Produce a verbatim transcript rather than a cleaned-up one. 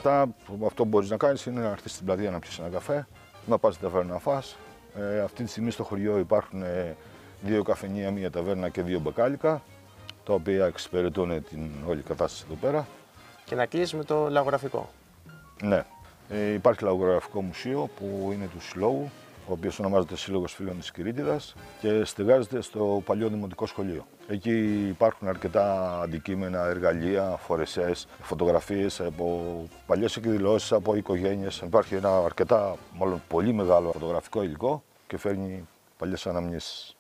μετά αυτό που μπορείς να κάνεις είναι να έρθεις στην πλατεία να πιεις ένα καφέ, να πας στην ταβέρνα να φας. Ε, αυτή τη στιγμή στο χωριό υπάρχουν ε, δύο καφενεία, μία ταβέρνα και δύο μπακάλικα, τα οποία εξυπηρετούν την όλη κατάσταση εδώ πέρα. Και να κλείσει με το λαγογραφικό. Ναι. Ε, υπάρχει λαγογραφικό μουσείο που είναι του Συλλόγου, ο οποίος ονομάζεται Σύλλογος Φίλων της Κυρίτιδας και στεγάζεται στο παλιό δημοτικό σχολείο. Εκεί υπάρχουν αρκετά αντικείμενα, εργαλεία, φορεσές, φωτογραφίες από παλιές εκδηλώσεις, από οικογένειες. Υπάρχει ένα αρκετά, μάλλον πολύ μεγάλο φωτογραφικό υλικό και φέρνει παλιές αναμνήσεις.